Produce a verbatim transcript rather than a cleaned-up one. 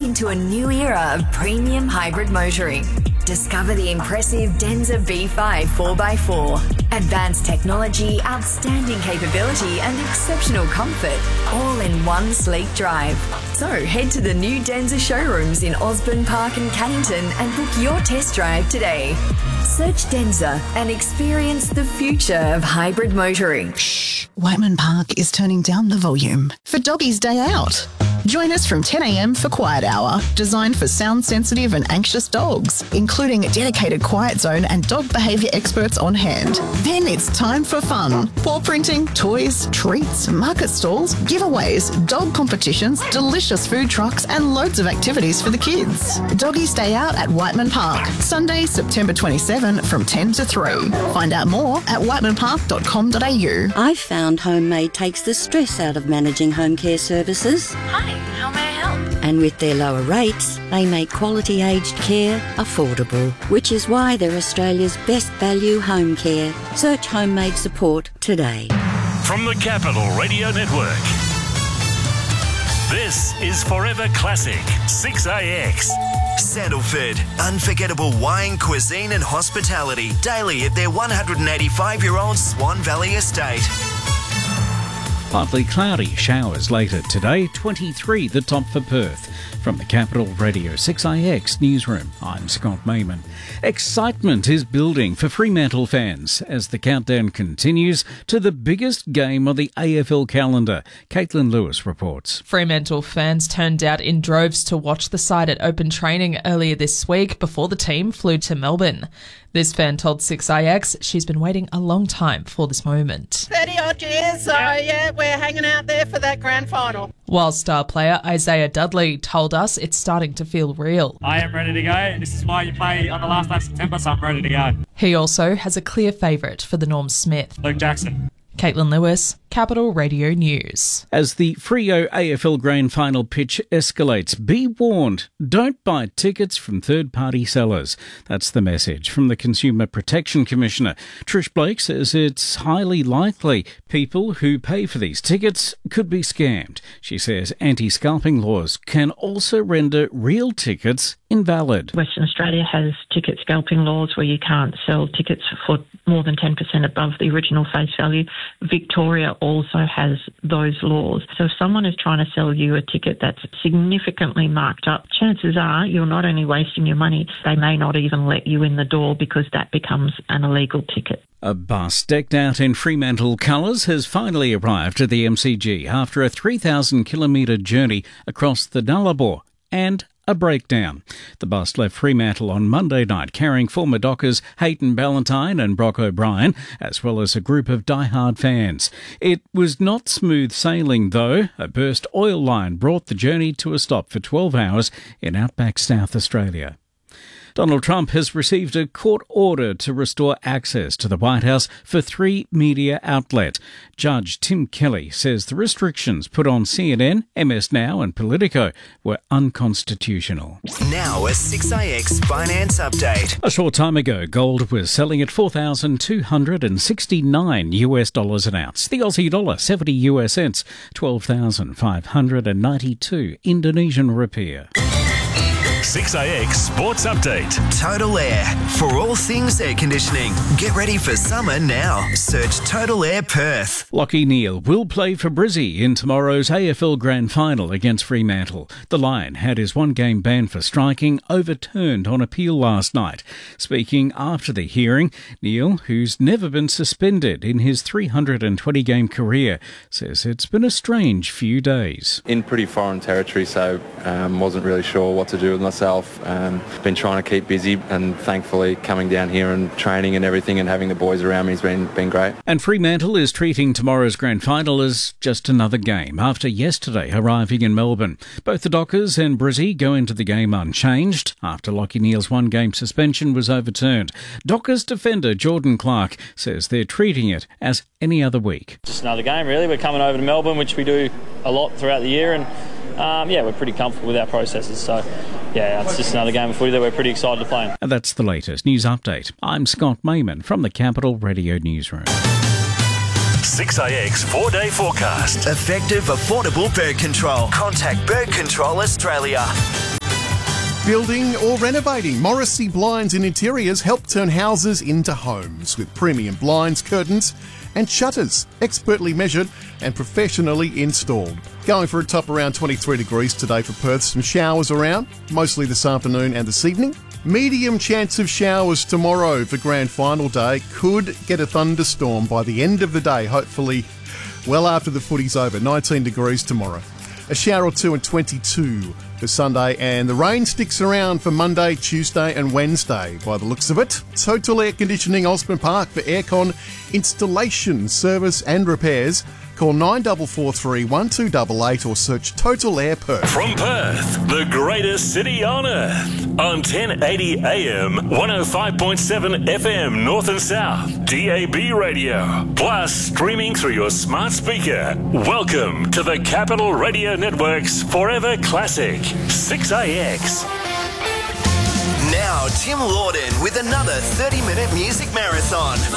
into a new era of premium hybrid motoring. Discover the impressive Denza B five four by four. Advanced technology, outstanding capability and exceptional comfort, all in one sleek drive. So head to the new Denza showrooms in Osborne Park and Cannington and book your test drive today. Search Denza and experience the future of hybrid motoring. Shh, Whiteman Park is turning down the volume for Doggies Day Out. Join us from ten a.m. for Quiet Hour, designed for sound-sensitive and anxious dogs, including a dedicated quiet zone and dog behaviour experts on hand. Then it's time for fun. Paw printing, toys, treats, market stalls, giveaways, dog competitions, delicious food trucks and loads of activities for the kids. Doggies Day Out at Whiteman Park, Sunday, September twenty-seventh from ten to three. Find out more at whiteman park dot com dot a u. I've found Homemade takes the stress out of managing home care services. Hi, how may I help? And with their lower rates, they make quality aged care affordable, which is why they're Australia's best value home care. Search Homemade support today. From the Capital Radio Network, this is Forever Classic six A X. Sandalford, unforgettable wine, cuisine and hospitality daily at their one hundred eighty-five-year-old Swan Valley estate. Partly cloudy, showers later today, twenty-three the top for Perth. From the Capital Radio six A X newsroom, I'm Scott Mayman. Excitement is building for Fremantle fans as the countdown continues to the biggest game on the A F L calendar. Caitlin Lewis reports. Fremantle fans turned out in droves to watch the side at open training earlier this week before the team flew to Melbourne. This fan told six A X she's been waiting a long time for this moment. thirty odd years, so yeah, we're hanging out there for that grand final. While star player Isaiah Dudley told us it's starting to feel real. I am ready to go. This is why you play on the last day of September, so I'm ready to go. He also has a clear favourite for the Norm Smith. Luke Jackson. Caitlin Lewis, Capital Radio News. As the Freo A F L Grand Final pitch escalates, be warned, don't buy tickets from third-party sellers. That's the message from the Consumer Protection Commissioner. Trish Blake says it's highly likely people who pay for these tickets could be scammed. She says anti-scalping laws can also render real tickets invalid. Western Australia has ticket scalping laws where you can't sell tickets for more than ten percent above the original face value. Victoria also has those laws. So if someone is trying to sell you a ticket that's significantly marked up, chances are you're not only wasting your money, they may not even let you in the door because that becomes an illegal ticket. A bus decked out in Fremantle colours has finally arrived at the M C G after a three thousand kilometre journey across the Nullarbor and a breakdown. The bus left Fremantle on Monday night carrying former Dockers Hayden Ballantyne and Brock O'Brien, as well as a group of diehard fans. It was not smooth sailing though. A burst oil line brought the journey to a stop for twelve hours in outback South Australia. Donald Trump has received a court order to restore access to the White House for three media outlets. Judge Tim Kelly says the restrictions put on C N N, M S Now and Politico were unconstitutional. Now a six A X finance update. A short time ago, gold was selling at four thousand two hundred sixty-nine US dollars an ounce. The Aussie dollar, seventy US cents, twelve thousand five hundred ninety-two Indonesian rupiah. six A X Sports Update. Total Air. For all things air conditioning. Get ready for summer now. Search Total Air Perth. Lachie Neale will play for Brizzy in tomorrow's A F L Grand Final against Fremantle. The Lion had his one-game ban for striking overturned on appeal last night. Speaking after the hearing, Neale, who's never been suspended in his three hundred twenty game career, says it's been a strange few days. In pretty foreign territory, so um, wasn't really sure what to do with myself. Um, been trying to keep busy, and thankfully coming down here and training and everything and having the boys around me has been, been great. And Fremantle is treating tomorrow's grand final as just another game after yesterday arriving in Melbourne. Both the Dockers and Brizzy go into the game unchanged after Lachie Neale's one-game suspension was overturned. Dockers defender Jordan Clark says they're treating it as any other week. Just another game, really. We're coming over to Melbourne, which we do a lot throughout the year, and um, yeah, we're pretty comfortable with our processes. So yeah, it's just another game of footy that we're pretty excited to play in. And that's the latest news update. I'm Scott Mayman from the Capital Radio Newsroom. six A X four-day forecast. Effective, affordable bird control. Contact Bird Control Australia. Building or renovating, Morrissey Blinds and Interiors help turn houses into homes with premium blinds, curtains and shutters, expertly measured and professionally installed. Going for a top around twenty-three degrees today for Perth. Some showers around, mostly this afternoon and this evening. Medium chance of showers tomorrow for grand final day. Could get a thunderstorm by the end of the day, hopefully well after the footy's over. nineteen degrees tomorrow. A shower or two and twenty-two for Sunday, and the rain sticks around for Monday, Tuesday and Wednesday by the looks of it. Total Air Conditioning Osborne Park for aircon installation, service and repairs. Call nine four four three, one two eight eight or search Total Air Perth. From Perth, the greatest city on earth. On ten eighty A M, one oh five point seven F M North and South, D A B radio. Plus streaming through your smart speaker. Welcome to the Capital Radio Network's Forever Classic, six A X. Now, Tim Lawden with another thirty minute music marathon.